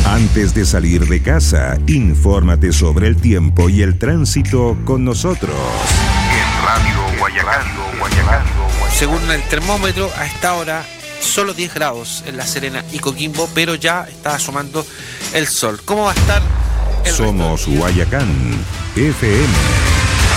Antes de salir de casa, infórmate sobre el tiempo y el tránsito con nosotros. En Radio Guayacán. Según el termómetro, a esta hora solo 10 grados en La Serena y Coquimbo, pero ya está asomando el sol. ¿Cómo va a estar el Somos Guayacán FM.